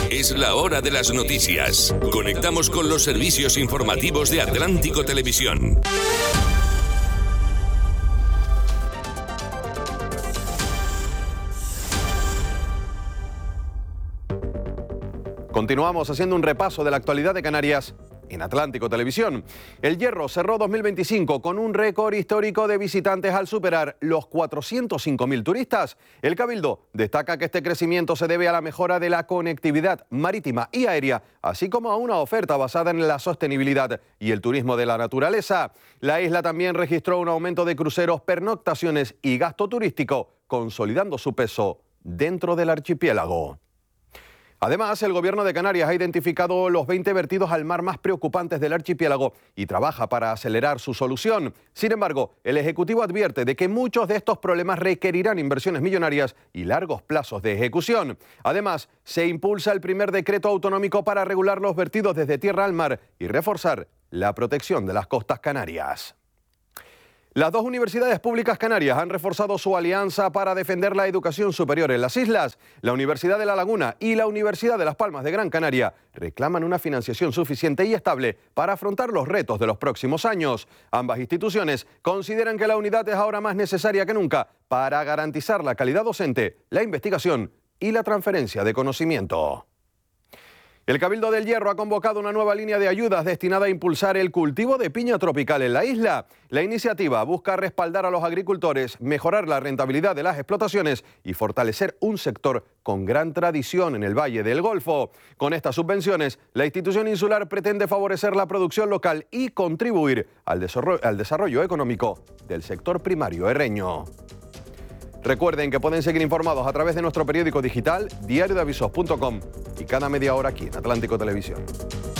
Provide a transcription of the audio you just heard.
Es la hora de las noticias. Conectamos con los servicios informativos de Atlántico Televisión. Continuamos haciendo un repaso de la actualidad de Canarias en Atlántico Televisión. El Hierro cerró 2025 con un récord histórico de visitantes al superar los 405.000 turistas. El Cabildo destaca que este crecimiento se debe a la mejora de la conectividad marítima y aérea, así como a una oferta basada en la sostenibilidad y el turismo de la naturaleza. La isla también registró un aumento de cruceros, pernoctaciones y gasto turístico, consolidando su peso dentro del archipiélago. Además, el Gobierno de Canarias ha identificado los 20 vertidos al mar más preocupantes del archipiélago y trabaja para acelerar su solución. Sin embargo, el Ejecutivo advierte de que muchos de estos problemas requerirán inversiones millonarias y largos plazos de ejecución. Además, se impulsa el primer decreto autonómico para regular los vertidos desde tierra al mar y reforzar la protección de las costas canarias. Las dos universidades públicas canarias han reforzado su alianza para defender la educación superior en las islas. La Universidad de La Laguna y la Universidad de Las Palmas de Gran Canaria reclaman una financiación suficiente y estable para afrontar los retos de los próximos años. Ambas instituciones consideran que la unidad es ahora más necesaria que nunca para garantizar la calidad docente, la investigación y la transferencia de conocimiento. El Cabildo del Hierro ha convocado una nueva línea de ayudas destinada a impulsar el cultivo de piña tropical en la isla. La iniciativa busca respaldar a los agricultores, mejorar la rentabilidad de las explotaciones y fortalecer un sector con gran tradición en el Valle del Golfo. Con estas subvenciones, la institución insular pretende favorecer la producción local y contribuir al desarrollo económico del sector primario herreño. Recuerden que pueden seguir informados a través de nuestro periódico digital, diariodeavisos.com, y cada media hora aquí en Atlántico Televisión.